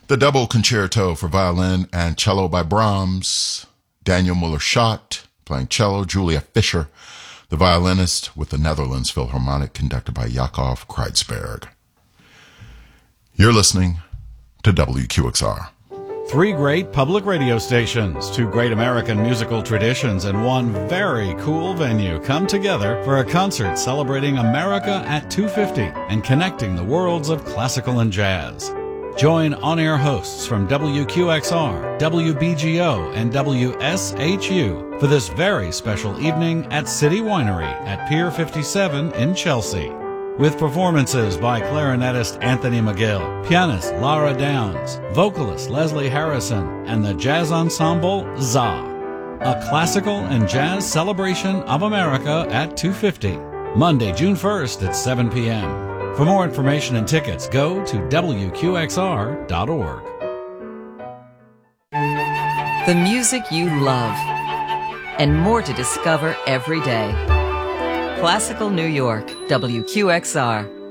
The double concerto for violin and cello by Brahms, Daniel Muller-Schott playing cello, Julia Fischer, the violinist with the Netherlands Philharmonic, conducted by Yakov Kreitzberg. You're listening to WQXR. Three great public radio stations, two great American musical traditions, and one very cool venue come together for a concert celebrating America at 250 and connecting the worlds of classical and jazz. Join on-air hosts from WQXR, WBGO, and WSHU for this very special evening at City Winery at Pier 57 in Chelsea. With performances by clarinetist Anthony McGill, pianist Lara Downs, vocalist Leslie Harrison, and the jazz ensemble ZA. A classical and jazz celebration of America at 250, Monday, June 1st at 7 p.m. For more information and tickets, go to WQXR.org. The music you love, and more to discover every day. Classical New York, WQXR.